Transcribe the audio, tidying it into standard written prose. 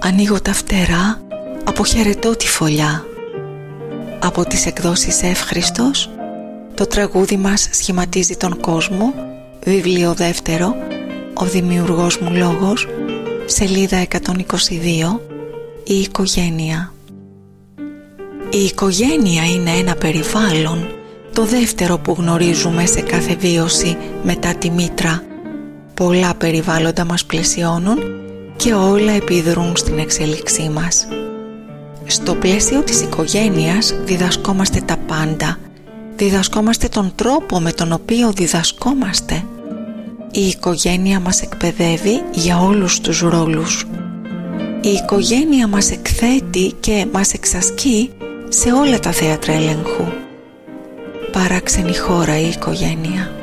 Ανοίγω τα φτερά, αποχαιρετώ τη φωλιά. Από τις εκδόσεις Εύχριστος, το τραγούδι μας σχηματίζει τον κόσμο, βιβλίο δεύτερο, ο δημιουργός μου λόγος, σελίδα 122, η οικογένεια. Η οικογένεια είναι ένα περιβάλλον, το δεύτερο που γνωρίζουμε σε κάθε βίωση μετά τη μήτρα. Πολλά περιβάλλοντα μας πλαισιώνουν και όλα επιδρούν στην εξέλιξή μας. Στο πλαίσιο της οικογένειας διδασκόμαστε τα πάντα. Διδασκόμαστε τον τρόπο με τον οποίο διδασκόμαστε. Η οικογένεια μας εκπαιδεύει για όλους τους ρόλους. Η οικογένεια μας εκθέτει και μας εξασκεί σε όλα τα θέατρα ελέγχου. Παράξενη χώρα η οικογένεια.